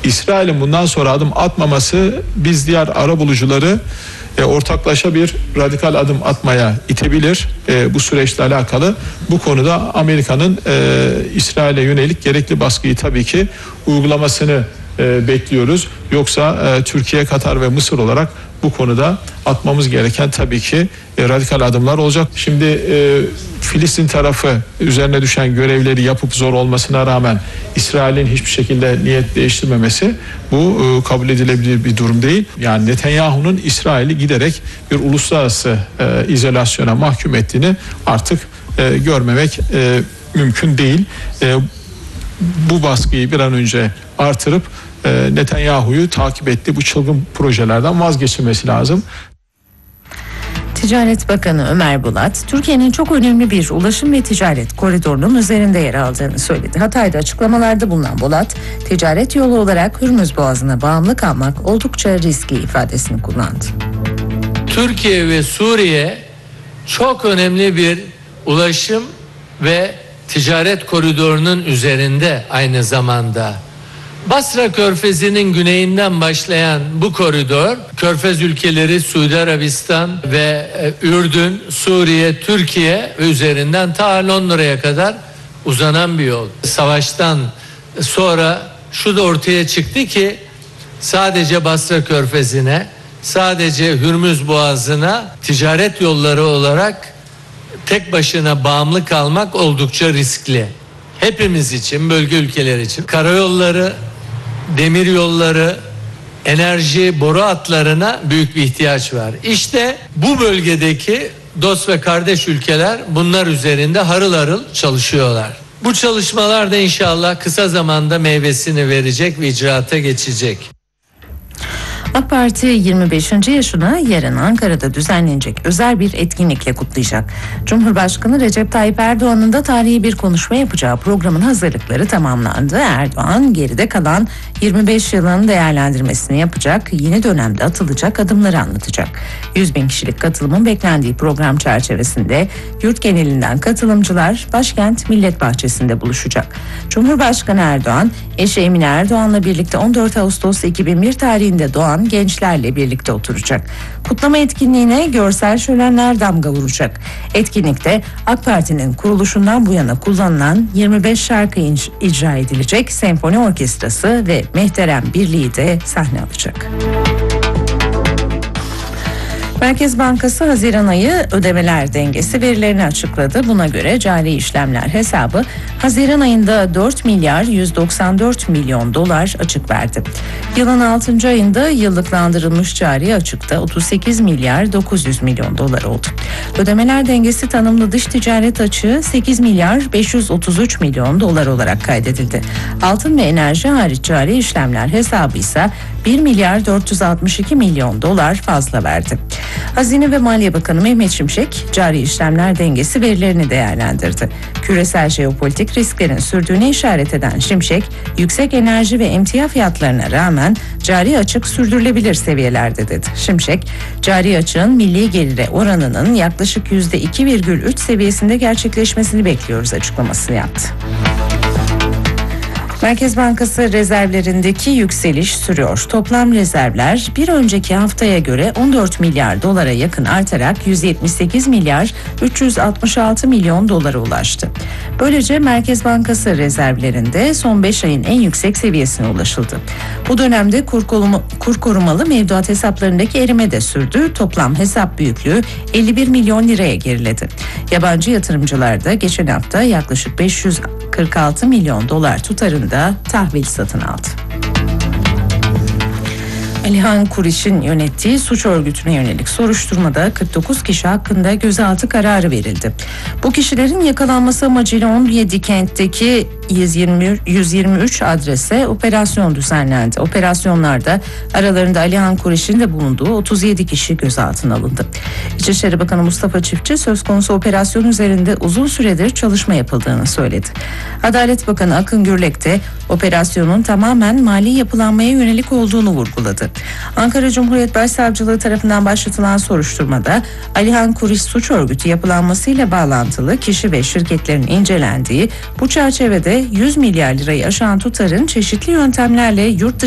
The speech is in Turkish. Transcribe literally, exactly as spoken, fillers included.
İsrail'in bundan sonra adım atmaması biz diğer arabulucuları e, ortaklaşa bir radikal adım atmaya itebilir. E, bu süreçle alakalı bu konuda Amerika'nın e, İsrail'e yönelik gerekli baskıyı tabii ki uygulamasını e, bekliyoruz. Yoksa e, Türkiye, Katar ve Mısır olarak bu konuda atmamız gereken tabii ki e, radikal adımlar olacak. Şimdi e, Filistin tarafı üzerine düşen görevleri yapıp zor olmasına rağmen İsrail'in hiçbir şekilde niyet değiştirmemesi bu e, kabul edilebilir bir durum değil. Yani Netanyahu'nun İsrail'i giderek bir uluslararası e, izolasyona mahkum ettiğini artık e, görmemek e, mümkün değil. E, bu baskıyı bir an önce artırıp e, Netanyahu'yu takip ettiği bu çılgın projelerden vazgeçilmesi lazım. Ticaret Bakanı Ömer Bulat, Türkiye'nin çok önemli bir ulaşım ve ticaret koridorunun üzerinde yer aldığını söyledi. Hatay'da açıklamalarda bulunan Bulat, ticaret yolu olarak Hürmüz Boğazı'na bağımlı kalmak oldukça riskli ifadesini kullandı. Türkiye ve Suriye çok önemli bir ulaşım ve ticaret koridorunun üzerinde aynı zamanda. Basra Körfezi'nin güneyinden başlayan bu koridor, Körfez ülkeleri Suudi Arabistan ve Ürdün, Suriye, Türkiye üzerinden ta Londra'ya kadar uzanan bir yol. Savaştan sonra şu da ortaya çıktı ki sadece Basra Körfezi'ne, sadece Hürmüz Boğazı'na ticaret yolları olarak tek başına bağımlı kalmak oldukça riskli. Hepimiz için, bölge ülkeleri için karayolları, demir yolları, enerji, boru hatlarına büyük bir ihtiyaç var. İşte bu bölgedeki dost ve kardeş ülkeler bunlar üzerinde harıl harıl çalışıyorlar. Bu çalışmalar da inşallah kısa zamanda meyvesini verecek ve icraata geçecek. AK Parti yirmi beşinci yaşını yarın Ankara'da düzenlenecek özel bir etkinlikle kutlayacak. Cumhurbaşkanı Recep Tayyip Erdoğan'ın da tarihi bir konuşma yapacağı programın hazırlıkları tamamlandı. Erdoğan geride kalan yirmi beş yılın değerlendirmesini yapacak, yeni dönemde atılacak adımları anlatacak. yüz bin kişilik katılımın beklendiği program çerçevesinde yurt genelinden katılımcılar başkent Millet Bahçesi'nde buluşacak. Cumhurbaşkanı Erdoğan, eşi Emine Erdoğan'la birlikte on dört Ağustos iki bin bir tarihinde doğan gençlerle birlikte oturacak. Kutlama etkinliğine görsel şölenler damga vuracak. Etkinlikte AK Parti'nin kuruluşundan bu yana kullanılan yirmi beş şarkı icra edilecek, senfoni orkestrası ve Mehterem Birliği de sahne alacak. Merkez Bankası Haziran ayı ödemeler dengesi verilerini açıkladı. Buna göre cari işlemler hesabı Haziran ayında dört milyar yüz doksan dört milyon dolar açık verdi. Yılın altıncı ayında yıllıklandırılmış cari açıkta otuz sekiz milyar dokuz yüz milyon dolar oldu. Ödemeler dengesi tanımlı dış ticaret açığı sekiz milyar beş yüz otuz üç milyon dolar olarak kaydedildi. Altın ve enerji hariç cari işlemler hesabı ise bir milyar dört yüz altmış iki milyon dolar fazla verdi. Hazine ve Maliye Bakanı Mehmet Şimşek cari işlemler dengesi verilerini değerlendirdi. Küresel jeopolitik risklerin sürdüğüne işaret eden Şimşek, yüksek enerji ve emtia fiyatlarına rağmen cari açık sürdürülebilir seviyelerde dedi. Şimşek, cari açığın milli gelire oranının yaklaşık yüzde iki virgül üç seviyesinde gerçekleşmesini bekliyoruz açıklamasını yaptı. Merkez Bankası rezervlerindeki yükseliş sürüyor. Toplam rezervler bir önceki haftaya göre on dört milyar dolara yakın artarak yüz yetmiş sekiz milyar üç yüz altmış altı milyon dolara ulaştı. Böylece Merkez Bankası rezervlerinde son beş ayın en yüksek seviyesine ulaşıldı. Bu dönemde kur, koluma, kur korumalı mevduat hesaplarındaki erime de sürdü. Toplam hesap büyüklüğü elli bir milyon liraya geriledi. Yabancı yatırımcılar da geçen hafta yaklaşık beş yüz kırk altı milyon dolar tutarında tahvil satın aldı. Alihan Kuriş'in yönettiği suç örgütüne yönelik soruşturmada kırk dokuz kişi hakkında gözaltı kararı verildi. Bu kişilerin yakalanması amacıyla on yedi kentteki yüz yirmi üç adrese operasyon düzenlendi. Operasyonlarda aralarında Alihan Kuriş'in de bulunduğu otuz yedi kişi gözaltına alındı. İçişleri Bakanı Mustafa Çiftçi söz konusu operasyon üzerinde uzun süredir çalışma yapıldığını söyledi. Adalet Bakanı Akın Gürlek de operasyonun tamamen mali yapılanmaya yönelik olduğunu vurguladı. Ankara Cumhuriyet Başsavcılığı tarafından başlatılan soruşturmada Alihan Kuriş suç örgütü yapılanmasıyla bağlantılı kişi ve şirketlerin incelendiği, bu çerçevede yüz milyar lirayı aşan tutarın çeşitli yöntemlerle yurt dışı